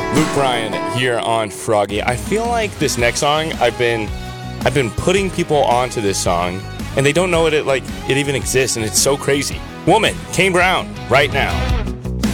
Luke Bryan here on Froggy. I feel like this next song, I've been putting people onto this song, and they don't know it even exists, and it's so crazy. Woman, Kane Brown, right now.